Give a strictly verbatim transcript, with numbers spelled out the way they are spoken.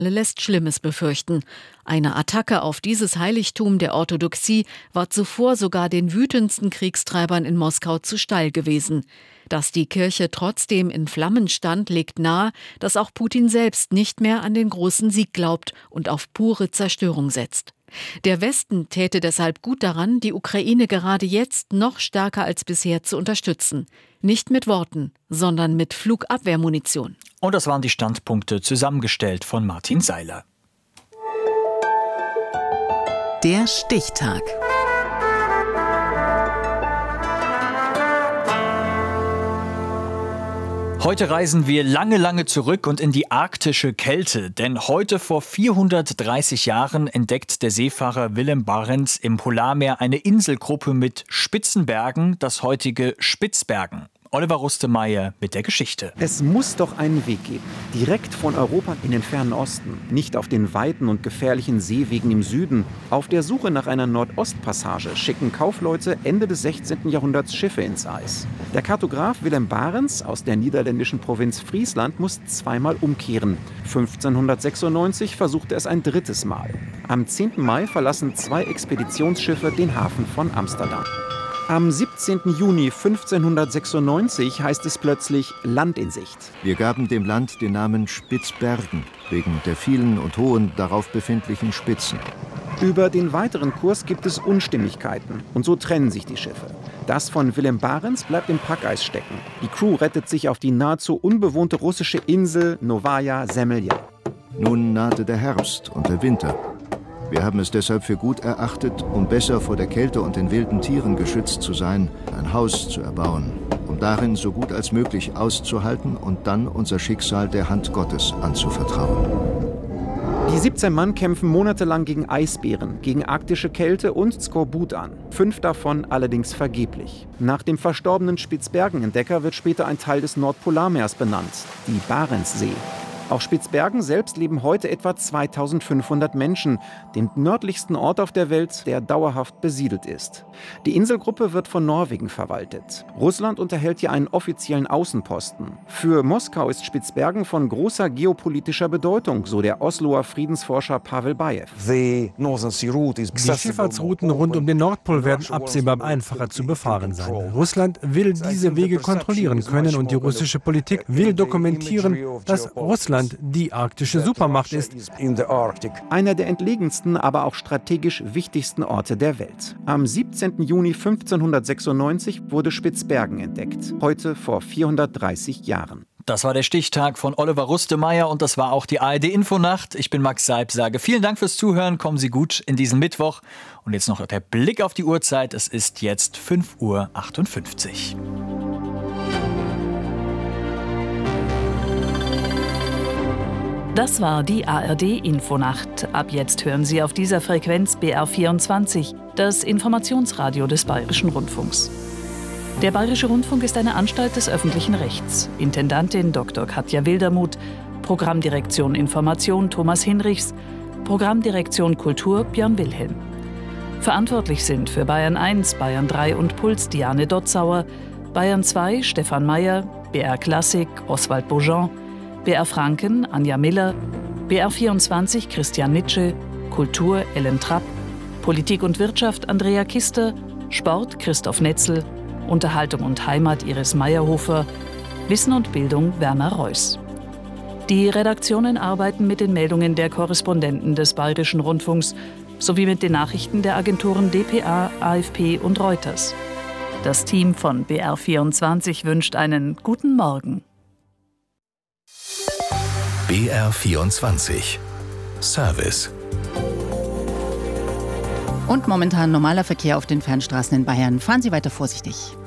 lässt Schlimmes befürchten. Eine Attacke auf dieses Heiligtum der Orthodoxie war zuvor sogar den wütendsten Kriegstreibern in Moskau zu steil gewesen. Dass die Kirche trotzdem in Flammen stand, legt nahe, dass auch Putin selbst nicht mehr an den großen Sieg glaubt und auf pure Zerstörung setzt. Der Westen täte deshalb gut daran, die Ukraine gerade jetzt noch stärker als bisher zu unterstützen. Nicht mit Worten, sondern mit Flugabwehrmunition. Und das waren die Standpunkte, zusammengestellt von Martin Seiler. Der Stichtag. Heute reisen wir lange, lange zurück und in die arktische Kälte. Denn heute vor vierhundertdreißig Jahren entdeckt der Seefahrer Willem Barents im Polarmeer eine Inselgruppe mit spitzen Bergen, das heutige Spitzbergen. Oliver Rustemeyer mit der Geschichte. Es muss doch einen Weg geben, direkt von Europa in den fernen Osten, nicht auf den weiten und gefährlichen Seewegen im Süden. Auf der Suche nach einer Nordostpassage schicken Kaufleute Ende des sechzehnten Jahrhunderts Schiffe ins Eis. Der Kartograf Willem Barents aus der niederländischen Provinz Friesland muss zweimal umkehren. fünfzehnhundertsechsundneunzig versuchte es ein drittes Mal. Am zehnten Mai verlassen zwei Expeditionsschiffe den Hafen von Amsterdam. Am siebzehnten Juni fünfzehnhundertsechsundneunzig heißt es plötzlich Land in Sicht. Wir gaben dem Land den Namen Spitzbergen, wegen der vielen und hohen darauf befindlichen Spitzen. Über den weiteren Kurs gibt es Unstimmigkeiten und so trennen sich die Schiffe. Das von Willem Barents bleibt im Packeis stecken. Die Crew rettet sich auf die nahezu unbewohnte russische Insel Novaya Zemlja. Nun nahte der Herbst und der Winter. Wir haben es deshalb für gut erachtet, um besser vor der Kälte und den wilden Tieren geschützt zu sein, ein Haus zu erbauen, um darin so gut als möglich auszuhalten und dann unser Schicksal der Hand Gottes anzuvertrauen. Die siebzehn Mann kämpfen monatelang gegen Eisbären, gegen arktische Kälte und Skorbut an. Fünf davon allerdings vergeblich. Nach dem verstorbenen Spitzbergenentdecker wird später ein Teil des Nordpolarmeers benannt, die Barentssee. Auf Spitzbergen selbst leben heute etwa zweitausendfünfhundert Menschen, dem nördlichsten Ort auf der Welt, der dauerhaft besiedelt ist. Die Inselgruppe wird von Norwegen verwaltet. Russland unterhält hier einen offiziellen Außenposten. Für Moskau ist Spitzbergen von großer geopolitischer Bedeutung, so der Osloer Friedensforscher Pavel Bajew. Die Schifffahrtsrouten rund um den Nordpol werden absehbar einfacher zu befahren sein. Russland will diese Wege kontrollieren können und die russische Politik will dokumentieren, dass Russland die arktische Supermacht ist. Einer der entlegensten, aber auch strategisch wichtigsten Orte der Welt. Am siebzehnten Juni fünfzehnhundertsechsundneunzig wurde Spitzbergen entdeckt. Heute vor vierhundertdreißig Jahren. Das war der Stichtag von Oliver Rustemeyer und das war auch die A R D-Infonacht. Ich bin Max Seib, sage vielen Dank fürs Zuhören, kommen Sie gut in diesen Mittwoch. Und jetzt noch der Blick auf die Uhrzeit, es ist jetzt fünf Uhr achtundfünfzig. Das war die A R D-Infonacht. Ab jetzt hören Sie auf dieser Frequenz B R vierundzwanzig, das Informationsradio des Bayerischen Rundfunks. Der Bayerische Rundfunk ist eine Anstalt des öffentlichen Rechts. Intendantin Doktor Katja Wildermuth, Programmdirektion Information Thomas Hinrichs, Programmdirektion Kultur Björn Wilhelm. Verantwortlich sind für Bayern eins, Bayern drei und Puls Diane Dotzauer, Bayern zwei Stefan Mayer, B R Klassik Oswald Beaujean, B R Franken Anja Miller, B R vierundzwanzig Christian Nitsche, Kultur Ellen Trapp, Politik und Wirtschaft Andrea Kister, Sport Christoph Netzel, Unterhaltung und Heimat Iris Meyerhofer, Wissen und Bildung Werner Reuss. Die Redaktionen arbeiten mit den Meldungen der Korrespondenten des Bayerischen Rundfunks sowie mit den Nachrichten der Agenturen D P A, A F P und Reuters. Das Team von B R vierundzwanzig wünscht einen guten Morgen. B R vierundzwanzig Service. Und momentan normaler Verkehr auf den Fernstraßen in Bayern. Fahren Sie weiter vorsichtig.